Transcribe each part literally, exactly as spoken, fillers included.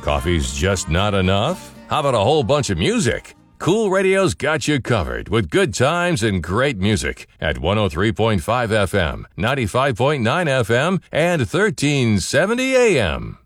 Coffee's just not enough? How about a whole bunch of music? Cool Radio's got you covered with good times and great music at one oh three point five F M, ninety-five point nine F M, and thirteen seventy A M.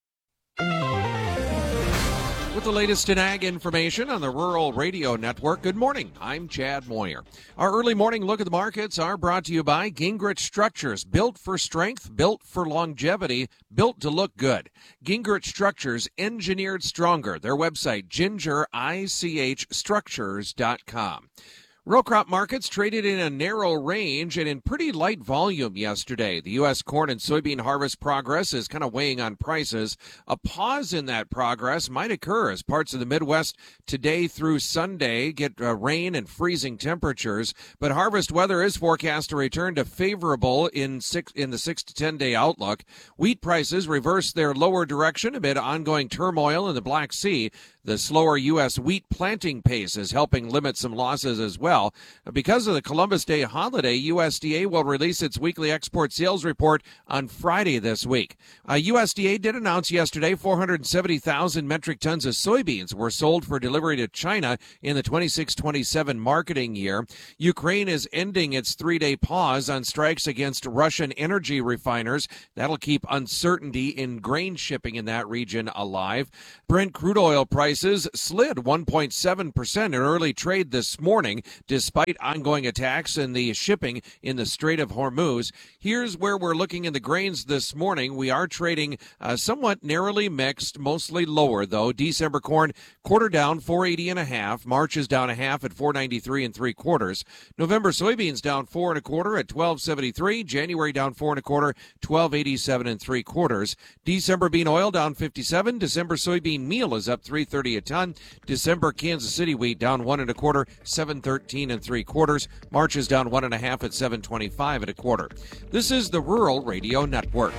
With the latest in ag information on the Rural Radio Network, good morning. I'm Chad Moyer. Our early morning look at the markets are brought to you by Gingrich Structures, built for strength, built for longevity, built to look good. Gingrich Structures, engineered stronger. Their website, ginger ich structures dot com. Row crop markets traded in a narrow range and in pretty light volume yesterday. The U S corn and soybean harvest progress is kind of weighing on prices. A pause in that progress might occur as parts of the Midwest today through Sunday get uh, rain and freezing temperatures. But harvest weather is forecast to return to favorable in six in the six to ten day outlook. Wheat prices reverse their lower direction amid ongoing turmoil in the Black Sea. The slower U S wheat planting pace is helping limit some losses as well. Because of the Columbus Day holiday, U S D A will release its weekly export sales report on Friday this week. Uh, U S D A did announce yesterday four hundred seventy thousand metric tons of soybeans were sold for delivery to China in the twenty-six twenty-seven marketing year. Ukraine is ending its three-day pause on strikes against Russian energy refiners. That'll keep uncertainty in grain shipping in that region alive. Brent crude oil prices slid one point seven percent in early trade this morning, despite ongoing attacks in the shipping in the Strait of Hormuz. Here's where we're looking in the grains this morning. We are trading uh, somewhat narrowly mixed, mostly lower, though. December corn, quarter down, four eighty and a half. March is down a half at four ninety-three and three quarters. November soybeans down four and a quarter at twelve seventy-three. January down four and a quarter, twelve eighty-seven and three quarters. December bean oil down fifty-seven. December soybean meal is up three thirty a ton. December Kansas City wheat down one and a quarter, seven thirteen and three quarters. March is down one and a half at seven twenty-five and a quarter. This is the Rural Radio Network.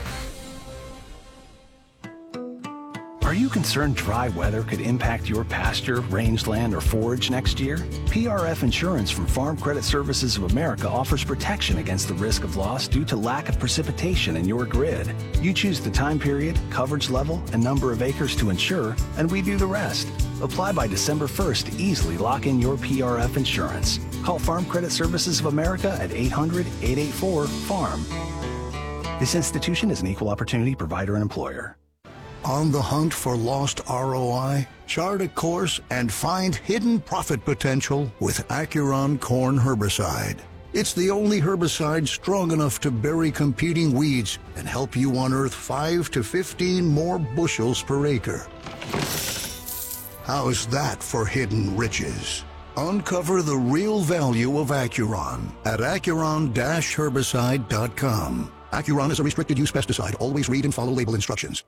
Are you concerned dry weather could impact your pasture, rangeland, or forage next year? P R F Insurance from Farm Credit Services of America offers protection against the risk of loss due to lack of precipitation in your grid. You choose the time period, coverage level, and number of acres to insure, and we do the rest. Apply by December first to easily lock in your P R F insurance. Call Farm Credit Services of America at eight hundred, eight eight four, farm. This institution is an equal opportunity provider and employer. On the hunt for lost R O I? Chart a course and find hidden profit potential with Acuron Corn Herbicide. It's the only herbicide strong enough to bury competing weeds and help you unearth five to fifteen more bushels per acre. How's that for hidden riches? Uncover the real value of Acuron at acuron dash herbicide dot com. Acuron is a restricted use pesticide. Always read and follow label instructions.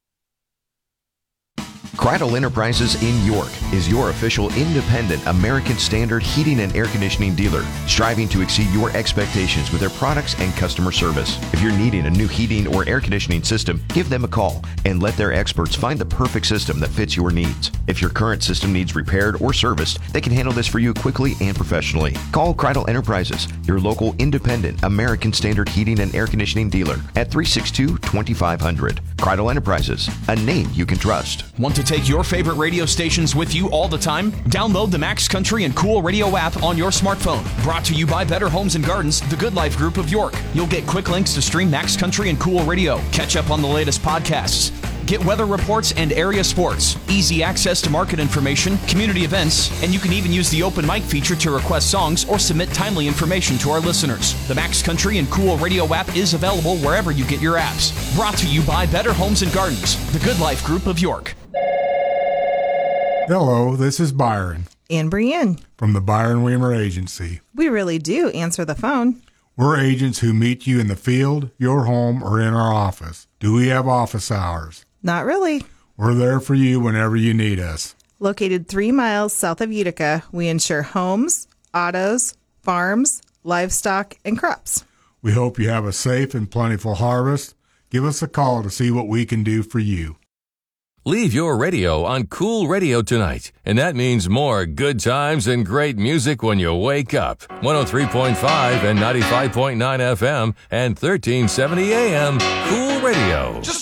Cradle Enterprises in York is your official independent American Standard heating and air conditioning dealer, striving to exceed your expectations with their products and customer service. If you're needing a new heating or air conditioning system, give them a call and let their experts find the perfect system that fits your needs. If your current system needs repaired or serviced, they can handle this for you quickly and professionally. Call Cradle Enterprises, your local independent American Standard heating and air conditioning dealer at three six two, two five zero zero. Cradle Enterprises, a name you can trust. Want to take your favorite radio stations with you all the time? Download the Max Country and Cool Radio app on your smartphone. Brought to you by Better Homes and Gardens, the Good Life Group of York. You'll get quick links to stream Max Country and Cool Radio, catch up on the latest podcasts, get weather reports and area sports, easy access to market information, community events, and you can even use the open mic feature to request songs or submit timely information to our listeners. The Max Country and Cool Radio app is available wherever you get your apps. Brought to you by Better Homes and Gardens, the Good Life Group of York. Hello, this is Byron. And Brienne. From the Byron Weimer Agency. We really do answer the phone. We're agents who meet you in the field, your home, or in our office. Do we have office hours? Not really. We're there for you whenever you need us. Located three miles south of Utica, we insure homes, autos, farms, livestock, and crops. We hope you have a safe and plentiful harvest. Give us a call to see what we can do for you. Leave your radio on Cool Radio tonight, and that means more good times and great music when you wake up. one oh three point five and ninety-five point nine F M and thirteen seventy A M Cool Radio. Just